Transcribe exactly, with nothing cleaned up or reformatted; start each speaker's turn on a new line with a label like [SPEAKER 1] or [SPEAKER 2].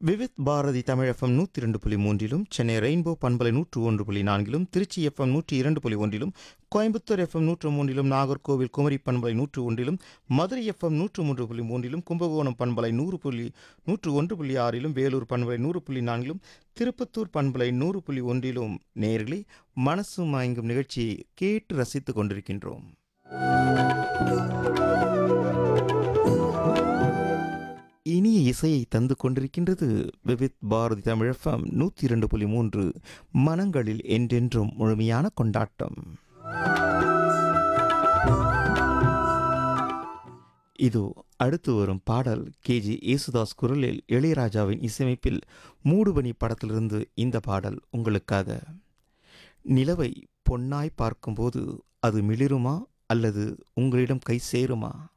[SPEAKER 1] Vividh Bharathi Tamil FM நூற்றி இரண்டு புள்ளி மூன்றிலும், சென்னை ரெயின்போ பண்பலை நூற்று ஒன்று புள்ளி நான்கிலும், திருச்சி எஃப்எம் நூற்றி இரண்டு புள்ளி ஒன்றிலும், கோயம்புத்தூர் எஃப்எம் நூற்று மூன்றிலும், நாகர்கோவில் குமரி பண்பலை நூற்று ஒன்றிலும், மதுரை எஃப்எம் நூற்று மூன்று புள்ளி மூன்றிலும், கும்பகோணம் பண்பலை நூறு புள்ளி நூற்று ஒன்று புள்ளி ஆறிலும், வேலூர் பண்பலை நூறு புள்ளி நான்கிலும், திருப்பத்தூர் பண்பலை நூறு புள்ளி ஒன்றிலும் நேர்களே மனசு மயங்கும் நிகழ்ச்சியை கேட்டு ரசித்துக் கொண்டிருக்கின்றோம். இனிய இசையை தந்து கொண்டிருக்கின்றது விவித் பாரதி தமிழ் எஃப்எம் நூற்றி இரண்டு புள்ளி மூன்று. மனங்களில் என்றென்றும் முழுமையான கொண்டாட்டம். இதோ அடுத்து வரும் பாடல் கேஜி யேசுதாஸ் குரலில், இளையராஜாவின் இசையமைப்பில் மூடுபனி படத்திலிருந்து இந்த பாடல் உங்களுக்காக. நிலவை பொன்னாய் பார்க்கும்போது அது மிளிருமா அல்லது உங்களிடம் கை சேருமா?